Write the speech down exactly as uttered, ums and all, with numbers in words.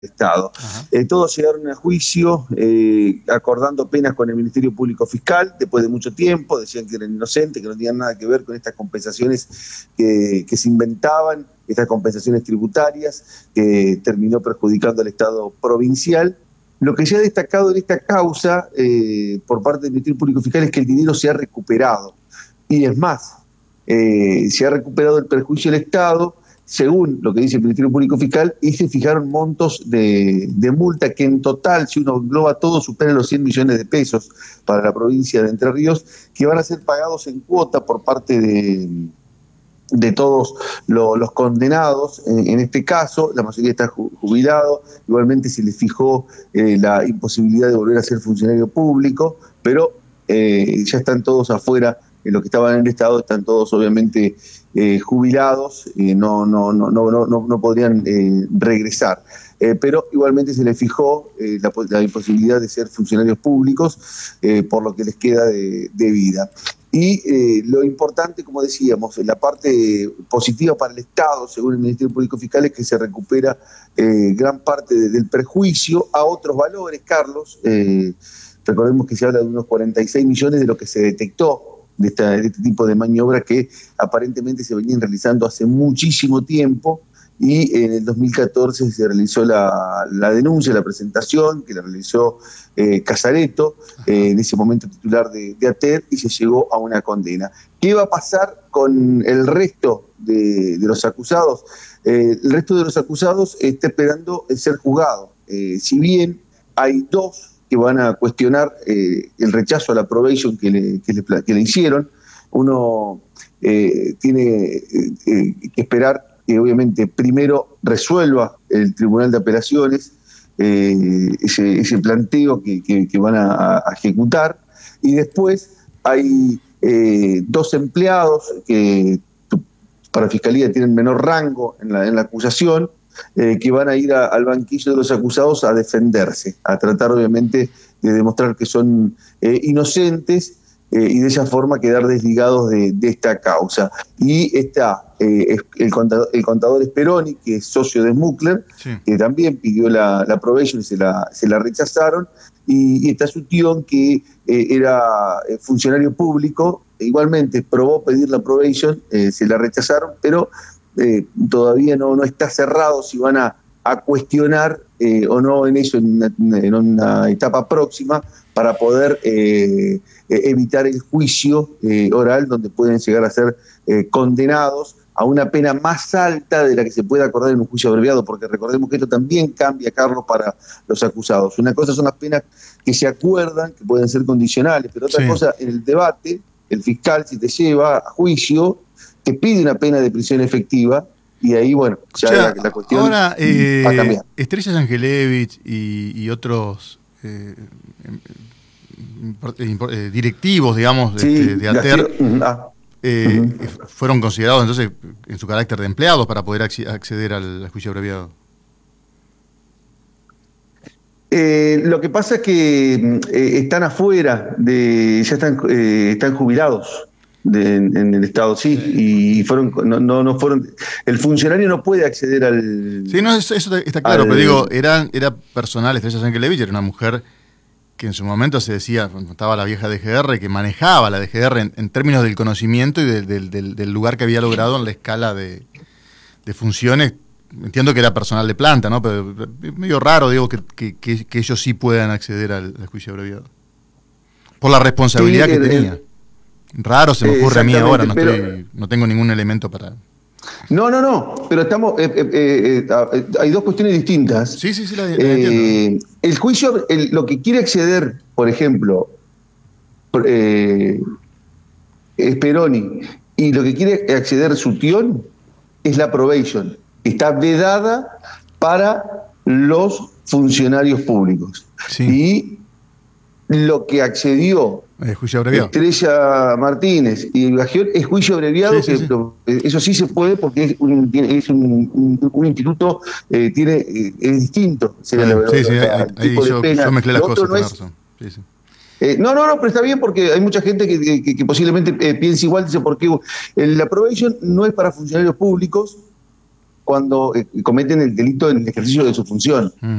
Estado. Eh, todos llegaron a juicio eh, acordando penas con el Ministerio Público Fiscal después de mucho tiempo, decían que eran inocentes, que no tenían nada que ver con estas compensaciones que, que se inventaban, estas compensaciones tributarias que terminó perjudicando al Estado provincial. Lo que se ha destacado en esta causa eh, por parte del Ministerio Público Fiscal es que el dinero se ha recuperado. Y es más, eh, se ha recuperado el perjuicio del Estado, según lo que dice el Ministerio Público Fiscal, y se fijaron montos de, de multa que en total, si uno engloba todo, superan los cien millones de pesos para la provincia de Entre Ríos, que van a ser pagados en cuota por parte de, de todos lo, los condenados. En, en este caso, la mayoría está jubilado, igualmente se les fijó eh, la imposibilidad de volver a ser funcionario público, pero eh, ya están todos afuera. Eh, los que estaban en el Estado están todos obviamente eh, jubilados, eh, no, no, no, no, no, no podrían eh, regresar. Eh, pero igualmente se les fijó eh, la, la imposibilidad de ser funcionarios públicos eh, por lo que les queda de, de vida. Y eh, lo importante, como decíamos, la parte positiva para el Estado, según el Ministerio Público Fiscal, es que se recupera eh, gran parte de, del perjuicio a otros valores, Carlos. Eh, recordemos que se habla de unos cuarenta y seis millones de lo que se detectó De, esta, de este tipo de maniobras que aparentemente se venían realizando hace muchísimo tiempo, y en el dos mil catorce se realizó la, la denuncia, la presentación que la realizó eh, Casareto, eh, en ese momento titular de, de A T E R, y se llegó a una condena. ¿Qué va a pasar con el resto de, de los acusados? Eh, el resto de los acusados está esperando ser juzgado. Eh, si bien hay dos que van a cuestionar eh, el rechazo a la probation que le, que le, que le hicieron. Uno eh, tiene eh, eh, que esperar que obviamente primero resuelva el Tribunal de Apelaciones eh, ese, ese planteo que, que, que van a, a ejecutar, y después hay eh, dos empleados que para Fiscalía tienen menor rango en la, en la acusación, Eh, que van a ir a, al banquillo de los acusados a defenderse, a tratar obviamente de demostrar que son eh, inocentes eh, y de esa forma quedar desligados de, de esta causa. Y está eh, el, contador, el contador Speroni, que es socio de Smuckler, sí, que también pidió la, la probation y se la, se la rechazaron, y, y está su tío, que eh, era funcionario público, igualmente probó pedir la probation, eh, se la rechazaron, pero Eh, todavía no, no está cerrado si van a, a cuestionar eh, o no en eso en una, en una etapa próxima, para poder eh, evitar el juicio eh, oral, donde pueden llegar a ser eh, condenados a una pena más alta de la que se puede acordar en un juicio abreviado, porque recordemos que esto también cambia, Carlos, para los acusados. Una cosa son las penas que se acuerdan, que pueden ser condicionales, pero otra sí. cosa, en el debate, el fiscal, si te lleva a juicio, te pide una pena de prisión efectiva, y ahí, bueno, ya o sea, la, la cuestión ahora, eh, va a cambiar. Estrella Yankelevich y, y otros eh, eh, directivos, digamos, sí, este, de A T E R, uh, ah, eh, uh-huh. fueron considerados entonces en su carácter de empleados para poder acceder al juicio abreviado. Eh, lo que pasa es que eh, están afuera, de, ya están, eh, están jubilados. De, en, en el Estado, sí, y fueron no, no, no fueron el funcionario no puede acceder al... Sí, no, eso, eso está claro, al, pero digo, era, era personal. Estrella Yankelevich era una mujer que en su momento se decía, estaba la vieja D G R, que manejaba la D G R en, en términos del conocimiento y de, de, del, del lugar que había logrado en la escala de, de funciones. Entiendo que era personal de planta, ¿no? Pero es medio raro, digo, que, que, que, que ellos sí puedan acceder al, al juicio abreviado. Por la responsabilidad sí, que el, tenía. El, Raro se me ocurre a mí ahora, no, pero, estoy, no tengo ningún elemento para... No, no, no, pero estamos eh, eh, eh, hay dos cuestiones distintas. Sí, sí, sí, la, la eh, entiendo. El juicio, el, lo que quiere acceder, por ejemplo, eh, Speroni, y lo que quiere acceder Sutión, es la probation. Está vedada para los funcionarios públicos. Sí. Y lo que accedió Eh, juicio abreviado. Estrella Martínez y Bagión es juicio abreviado, sí, sí, que sí. Lo, eso sí se puede porque es un, es un, un, un instituto, eh, tiene eh, es distinto. Sí, la, sí, sí, ahí, ahí yo, yo mezclé las cosas, no, es, razón. Sí, sí. Eh, no, no, no, pero está bien porque hay mucha gente que, que, que posiblemente eh, piense igual, dice, porque la probation no es para funcionarios públicos, cuando eh, cometen el delito en el ejercicio de su función.